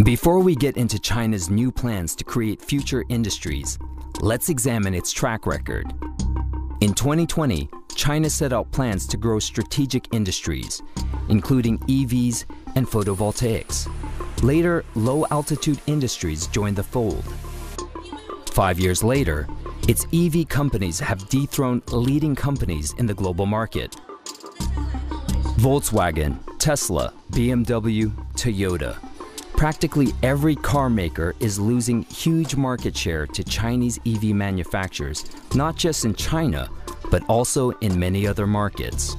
Before we get into China's new plans to create future industries, let's examine its track record. In 2020, China set out plans to grow strategic industries, including EVs and photovoltaics. Later, low-altitude industries joined the fold. 5 years later, its EV companies have dethroned leading companies in the global market. Volkswagen, Tesla, BMW, Toyota. Practically every car maker is losing huge market share to Chinese EV manufacturers, not just in China, but also in many other markets.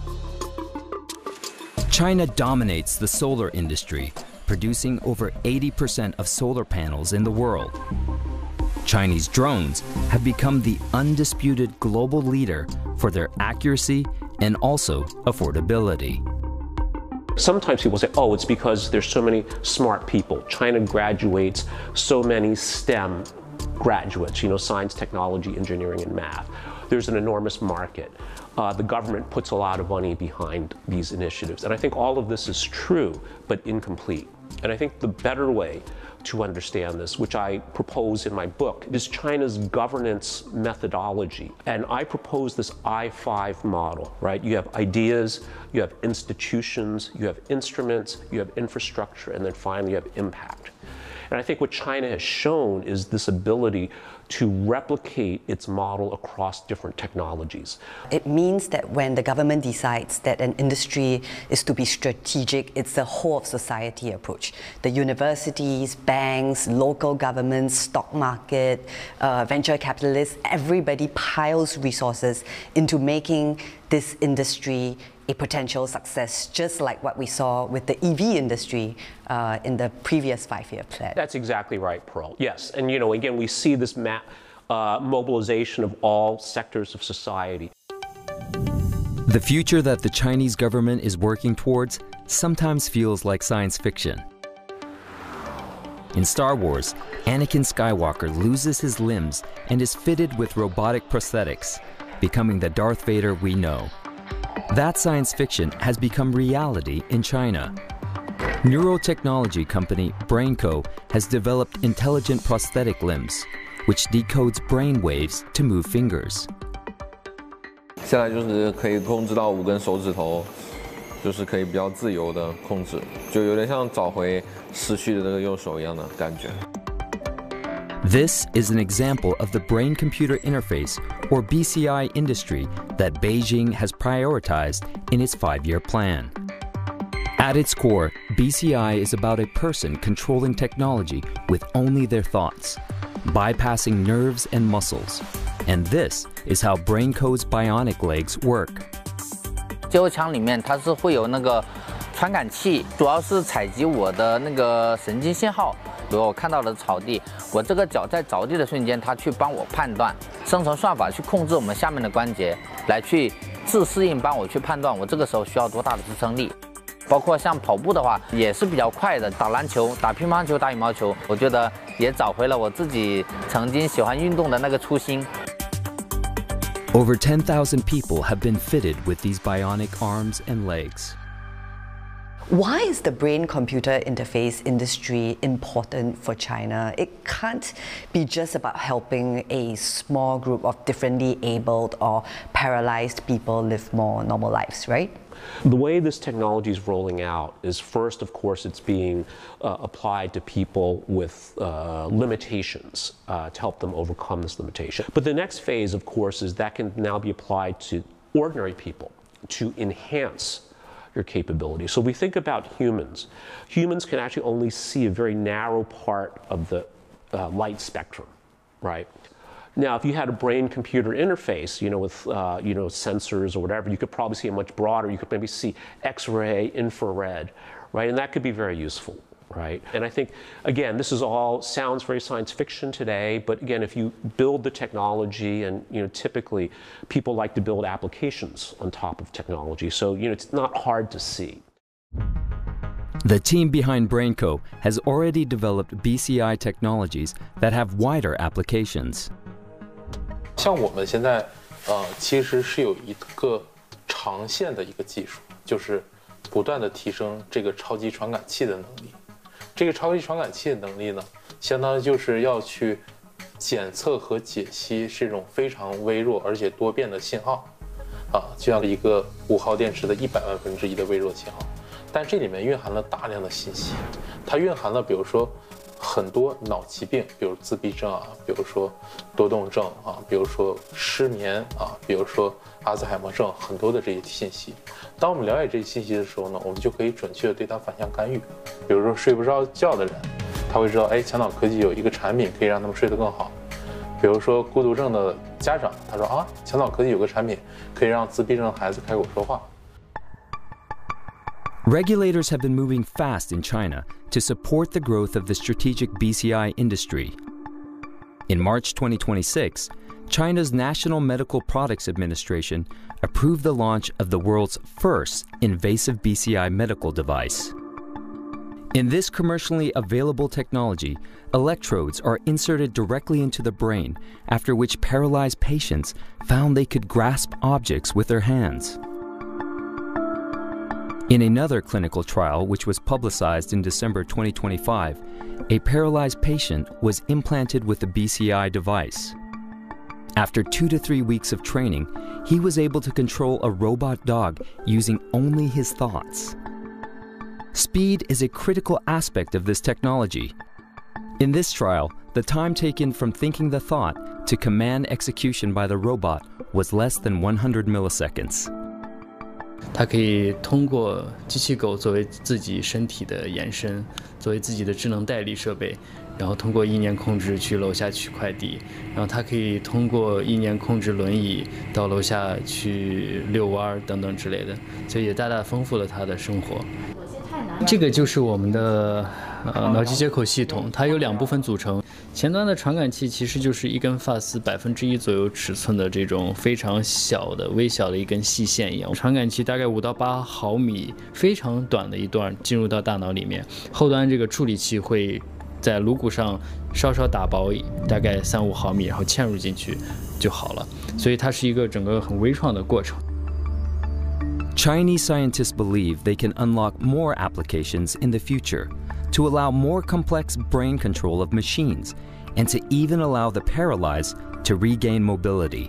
China dominates the solar industry, producing over 80% of solar panels in the world. Chinese drones have become the undisputed global leader for their accuracy and also affordability. Sometimes people say, oh, it's because there's so many smart people. China graduates so many STEM graduates, science, technology, engineering, and math. There's an enormous market. The government puts a lot of money behind these initiatives. And I think all of this is true, but incomplete. And I think the better way to understand this, which I propose in my book, is China's governance methodology. And I propose this I-5 model, right? You have ideas, you have institutions, you have instruments, you have infrastructure, and then finally you have impact. And I think what China has shown is this ability to replicate its model across different technologies. It means that when the government decides that an industry is to be strategic, it's a whole of society approach. The universities, banks, local governments, stock market, venture capitalists, everybody piles resources into making this industry a potential success, just like what we saw with the EV industry in the previous 5-year plan. That's exactly right, Pearl. Yes, and again, we see this mobilization of all sectors of society. The future that the Chinese government is working towards sometimes feels like science fiction. In Star Wars, Anakin Skywalker loses his limbs and is fitted with robotic prosthetics, becoming the Darth Vader we know. That science fiction has become reality in China. Neurotechnology company BrainCo has developed intelligent prosthetic limbs, which decodes brain waves to move fingers. 现在就是可以控制到5根手指头，就是可以比较自由的控制，就有点像找回失去的那个右手一样的感觉。 This is an example of the brain-computer interface, or BCI industry, that Beijing has prioritized in its 5-year plan. At its core, BCI is about a person controlling technology with only their thoughts, bypassing nerves and muscles. And this is how BrainCo's bionic legs work. 接后枪里面它是会有那个传感器，主要是采集我的那个神经信号。 比如我看到的草地，我这个脚在着地的瞬间，它去帮我判断，生成算法去控制我们下面的关节，来去自适应帮我去判断我这个时候需要多大的支撑力。包括像跑步的话，也是比较快的，打篮球、打乒乓球、打羽毛球，我觉得也找回了我自己曾经喜欢运动的那个初心。 Over 10,000 people have been fitted with these bionic arms and legs. Why is the brain-computer interface industry important for China? It can't be just about helping a small group of differently abled or paralyzed people live more normal lives, right? The way this technology is rolling out is first, of course, it's being applied to people with limitations to help them overcome this limitation. But the next phase, of course, is that can now be applied to ordinary people to enhance your capability. So we think about humans. Humans can actually only see a very narrow part of the light spectrum, right? Now, if you had a brain-computer interface, with sensors or whatever, you could probably see it much broader. You could maybe see X-ray, infrared, right? And that could be very useful, right? And I think, again, this is all sounds very science fiction today, but again, if you build the technology, and typically people like to build applications on top of technology, so it's not hard to see. The team behind BrainCo has already developed BCI technologies that have wider applications. 像我们现在，其实是有一个长线的一个技术，就是不断的提升这个超级传感器的能力。 这个超级传感器的能力呢，相当于就是要去检测和解析这种非常微弱而且多变的信号，就像一个5号电池的100万分之一的微弱信号。但这里面蕴含了大量的信息，它蕴含了比如说很多脑疾病，比如自闭症啊，比如说多动症啊，比如说失眠啊，比如说阿兹海默症，很多的这些信息。当我们了解这些信息的时候呢，我们就可以准确的对它反向干预。比如说睡不着觉的人，他会知道，哎，强脑科技有一个产品可以让他们睡得更好。比如说孤独症的家长，他说啊，强脑科技有个产品可以让自闭症的孩子开口说话。 Regulators have been moving fast in China to support the growth of the strategic BCI industry. In March 2026, China's National Medical Products Administration approved the launch of the world's first invasive BCI medical device. In this commercially available technology, electrodes are inserted directly into the brain, after which paralyzed patients found they could grasp objects with their hands. In another clinical trial, which was publicized in December 2025, a paralyzed patient was implanted with the BCI device. After 2 to 3 weeks of training, he was able to control a robot dog using only his thoughts. Speed is a critical aspect of this technology. In this trial, the time taken from thinking the thought to command execution by the robot was less than 100 milliseconds. 它可以通过机器狗作为自己身体的延伸，作为自己的智能代理设备，然后通过意念控制去楼下取快递，然后它可以通过意念控制轮椅到楼下去遛弯等等之类的，所以也大大丰富了它的生活。这个就是我们的脑机接口系统，它有2部分组成。前端的传感器其实就是一根发丝1%左右尺寸的这种非常小的、微小的一根细线一样。传感器大概5到8毫米，非常短的一段进入到大脑里面。后端这个处理器会在颅骨上稍稍打薄，大概3-5毫米，然后嵌入进去就好了。所以它是一个整个很微创的过程。 Chinese scientists believe they can unlock more applications in the future to allow more complex brain control of machines and to even allow the paralyzed to regain mobility.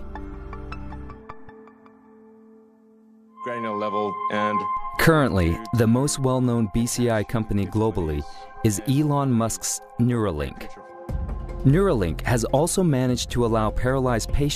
Granular level and Currently, the most well-known BCI company globally is Elon Musk's Neuralink. Neuralink has also managed to allow paralyzed patients